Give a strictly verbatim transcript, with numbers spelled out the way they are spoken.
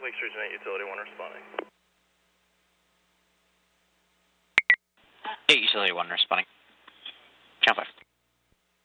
Lakes Region eight, Utility one responding. eight, Utility one responding. Channel five.